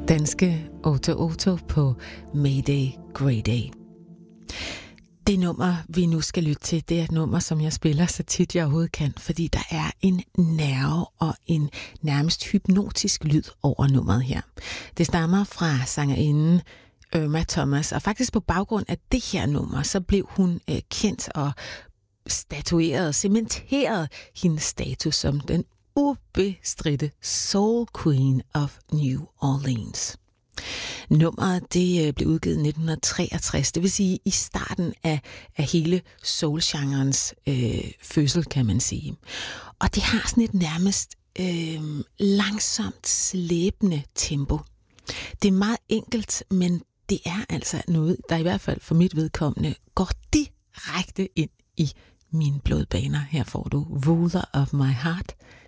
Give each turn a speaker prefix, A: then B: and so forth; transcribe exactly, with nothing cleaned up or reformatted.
A: Danske Otto Otto på Mayday Grey Day. Det nummer, vi nu skal lytte til, det er et nummer, som jeg spiller så tit jeg overhovedet kan, fordi der er en nerve og en nærmest hypnotisk lyd over nummeret her. Det stammer fra sangerinden Irma Thomas, og faktisk på baggrund af det her nummer, så blev hun øh, kendt og statueret, cementeret hendes status som den ubestridte Soul Queen of New Orleans. Nummeret det blev udgivet i nitten treogtres, det vil sige i starten af, af hele soul-genrens øh, fødsel, kan man sige. Og det har sådan et nærmest øh, langsomt slæbende tempo. Det er meget enkelt, men det er altså noget, der i hvert fald for mit vedkommende går direkte ind i mine blodbaner. Her får du Ruler of My Heart